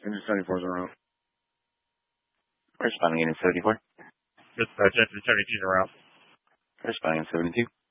Engine 74 is en route. Responding in 74. Dispatch, engine 72 is en route. Responding in 72.